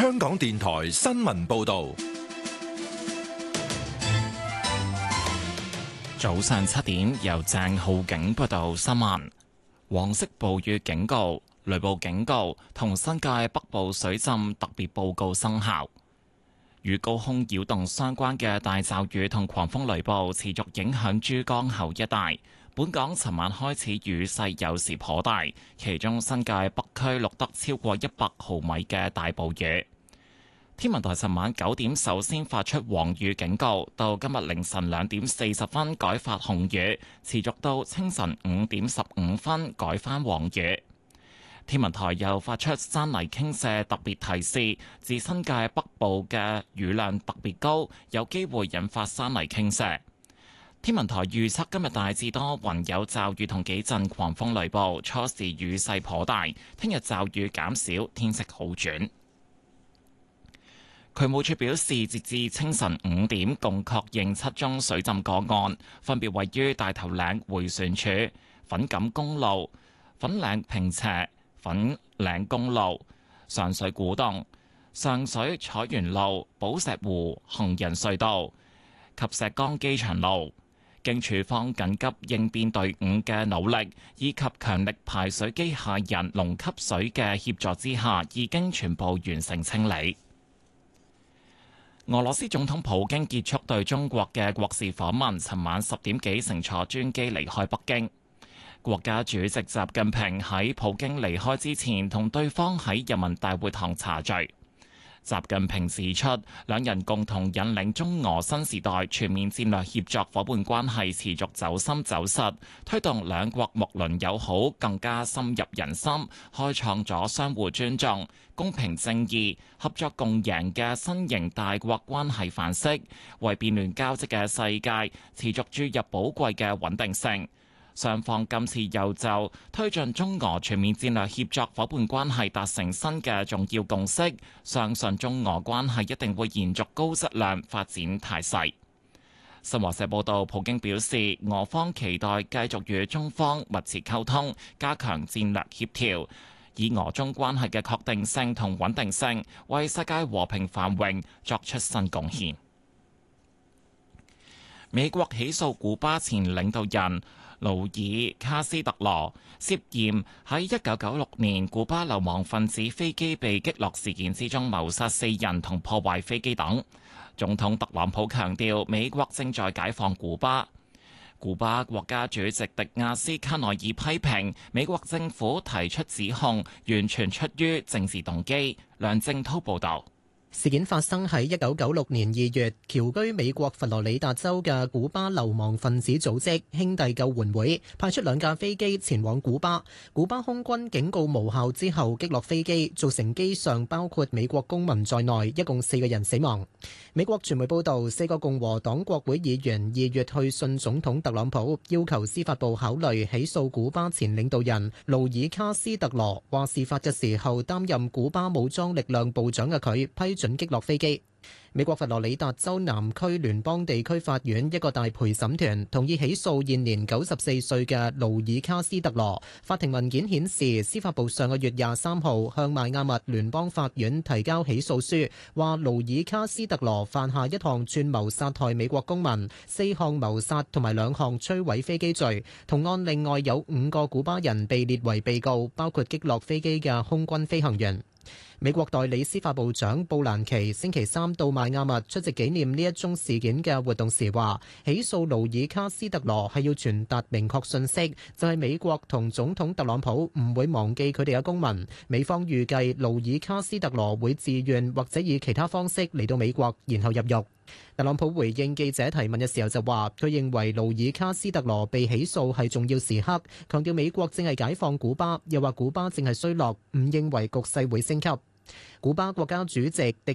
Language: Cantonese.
香港電台新聞報道。 早上7點，由鄭浩景報道新聞。黃色暴雨警告、雷暴警告同新界北部水浸特別報告生效。與高空擾動相關嘅大驟雨同狂風雷暴持續影響珠江口一帶。本港尋晚開始雨勢有時頗大，其中新界北區錄得超過100毫米嘅大暴雨。天文台尋晚9點首先發出黃雨警告，到今日凌晨2點40分改發紅雨，持續到清晨5點15分改返黃雨。天文台又發出山泥傾瀉特別提示，指新界北部嘅雨量特別高，有機會引發山泥傾瀉。天文台預測今日大致多雲有驟雨同幾陣狂風雷暴，初時雨勢頗大，聽日驟雨減少，天色好轉。渠務署表示，截至清晨5點，共確認7宗水浸個案，分別位於大頭嶺迴旋處、粉錦公路、粉嶺坪輋、粉嶺公路、上水古洞、上水彩園路、寶石湖行人隧道及石崗機場路。經署方緊急應變隊伍嘅努力，以及強力排水機械人龍吸水嘅協助之下，已經全部完成清理。俄羅斯總統普京結束對中國嘅國事訪問，尋晚10點幾乘坐專機離開北京。國家主席習近平喺普京離開之前，同對方喺人民大會堂茶敘。習近平指出，兩人共同引領中俄新時代全面戰略協作伙伴關係持續走深走實，推動兩國睦鄰友好更加深入人心，開創咗相互尊重、公平正義、合作共贏嘅新型大國關係範式，為變亂交織嘅世界持續注入寶貴嘅穩定性。雙方今次又就推進中俄全面戰略協作伙伴關係達成新嘅重要共識，相信中俄關係一定會延續高質量發展態勢。新華社報道，普京表示，俄方期待繼續與中方密切溝通，加強戰略協調，以俄中關係嘅確定性同穩定性，為世界和平繁榮作出新貢獻。美國起訴古巴前領導人勞爾卡斯特羅涉嫌喺1996年古巴流亡分子飛機被擊落事件之中謀殺4人同破壞飛機等。總統特朗普強調，美國正在解放古巴。古巴國家主席迪亞斯卡內爾批評美國政府提出指控完全出於政治動機。梁正滔報導。 事件發生喺1996年2月，僑居美國佛羅里達州嘅古巴流亡分子組織兄弟救援會派出2架飛機前往古巴，古巴空軍警告無效之後擊落飛機，造成機上包括美國公民在內一共4個人死亡。美國傳媒報道，4個共和黨國會議員2月去信總統特朗普，要求司法部考慮起訴古巴前領導人勞爾卡斯特羅，話事發嘅時候擔任古巴武裝力量部長嘅佢批准擊落飛機。美國佛羅里達州南區聯邦地區法院一個大陪審團同意起訴現年94歲嘅勞爾卡斯特羅。法庭文件顯示，司法部上個月23號向邁阿密聯邦法院提交起訴書，話勞爾卡斯特羅犯下1項串謀殺害美國公民、4項謀殺同埋2項摧毀飛機罪。同案另外有5個古巴人被列為被告，包括擊落飛機嘅空軍飛行員。美國代理司法部長布蘭奇星期3到邁阿密出席紀念呢一宗事件嘅活動時話，起訴勞爾卡斯特羅係要傳達明確信息，就係美國同總統特朗普唔會忘記佢哋嘅公民。美方預計勞爾卡斯特羅會自願或者以其他方式嚟到美國，然後入獄。特朗普回應記者提問嘅時候就話，佢認為勞爾卡斯特羅被起訴係重要時刻，強調美國正係解放古巴，又話古巴正係衰落，唔認為局勢會升級。古巴國家主席迪